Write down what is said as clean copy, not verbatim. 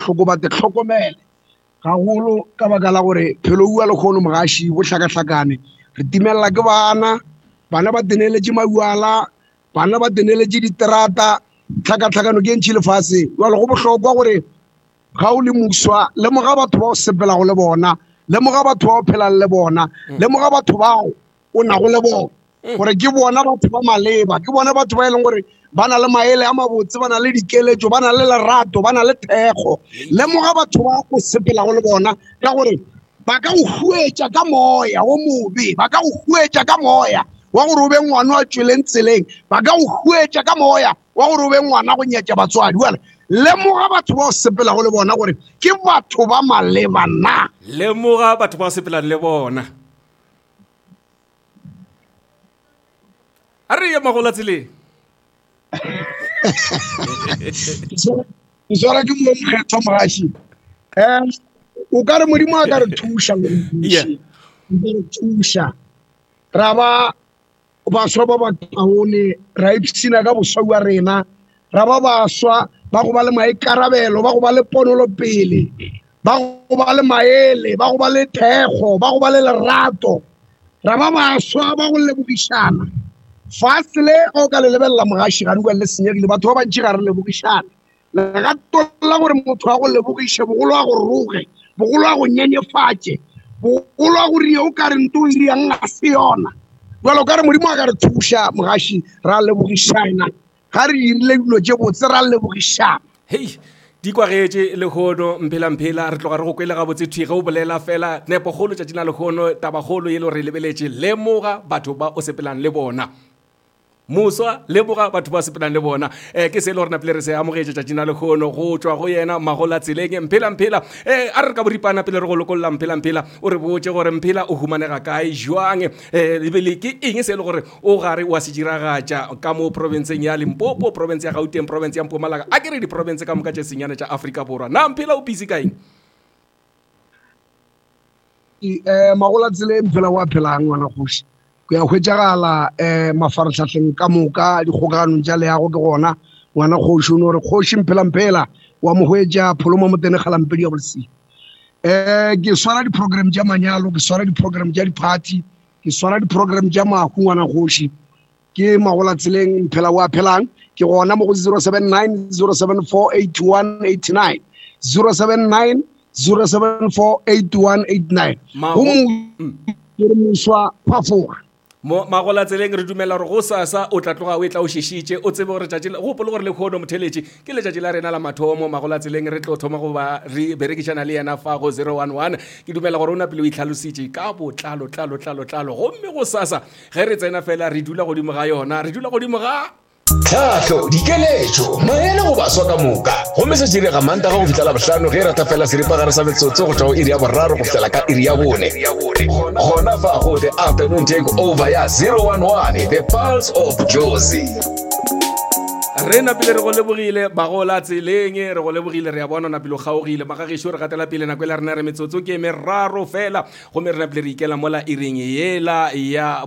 bohloko ba te tlhokomele ga golo ka baka la gore phelo bua le kgono mogaši bo hlakahlakane re timelela ke bana ba teneletše mauala bana ba teneletše diterata tlhakatlhakano ke ntšhi lefase jale go bohlokwa gore ga o le muswa lemoga batho ba o sepelago le bona lemoga batho ba o phelang le bona lemoga batho bao o nago le bona gore ke bona batho ba maleba ke bona batho ba e leng gore ba na le maele a mabotse ba na le dikeletso ba na le lerato ba na le thekgo lemoga batho ba go sepelago le bona ka gore ba ka go huetša ka moya o mobe ba ka go huetša ka moya wa gore o be ngwana a tšweleng tseleng ba ka go huetša ka moya wa gore o be ngwana go nyetša batswadi wale lemoga batho ba o sepelago le bona gore ke batho ba maleba na lemoga batho ba o sepelang le bona a re ye magola tseleng ke swara ke mo mokgetho mogaši o ka re modimo a ka re thuša thuša ra ba baswa ba ba kaone ra ipsina ka boswa wa rena ra ba baswa ba go ba le maikarabelo ba go ba le ponolo pele ba go ba le maele ba go ba le thekgo ba go ba le lerato ra ba baswa ba go lebogišana fasile o ka le lebelela mogaši ga nka le senyegile batho ba bantši ga re lebogišana lerato la gore motho a go lebogiše bogolo a go roge bogolo a go nyenyefatše bogolo a go rie o ka re nto o iriang ga se yona jalo ka re modimo a ka re thuša mogaši ra lebogišana ga re dirile dilo tše botse ra lebogišana hei di kwagetse lekgono mphela re tloga re go kwele gabotse thwi ge o bolela fela nepo kgolo tšatši na lekgono tabakgolo ye le re lebeletše lemoga batho ba o sepelang le bona muswa lemoga batho ba sepelang le bona ke se le gore napele re se amogetše tšatši na lekgono go tšwa go yena magola tseleng mphela a re ka boripana pele re go lokolola mphela o re botse gore mphela o humanega kae jwang ebile ke eng se le gore o gare wa se diragatša ka mo provinceng ya Limpopo province ya Gauteng province ya Mpumalanga a ke re diprovince ka moka tše senyane tša Afrika Borwa na mphela o busy ka eng magola tseleng mphela wa phelang ngwana kgoši go ya hwetšagala mafaratlhatlheng ka moka dikgokaganong tša leago ke gona ngwana kgoši o ne gore kgoši mphela wa mo hwetša pholomo mo tene galampedi ya bolesio ke swara di-program tša manyalo ke swara di-program tša di-party ke swara di-program tša mahu ngwana kgoši ke magola tseleng mphela wa phelang ke gona mo go 079 074 8189 079 074 8189 go mo muswa phafoga mo magola tseleng re dumela gore go sasa o tla tloga o e tla o šišitše o tsebe gore tšatši go polo gore le kgono motheletše ke letšatši la rena la mathomo magola tseleng re tlo thoma go ba re berekišana le yena fa go 011 ke dumela gore o napele o itlhalositše ka botlalo gomme go sasa ge re tsena fela re dula godimo ga yona re dula godimo ga tlhahlo dikeletšo maele go baswa ka moka gomme se direga manta ga go fitlhela bohlano ge e rata fela seripagare sa metsotso go tšwa go iri ya boraro go fitlhela ka iri ya bone gona fa go the afternoon take over ya 011 the pulse of Jozi re napile re go lebogile bagola tseleng re go lebogile re ya bona napile o kgaogile magagišo re gatela pele nako e la rena re metsotso ke meraro fela gomme re napile re ikela mola iring yela ya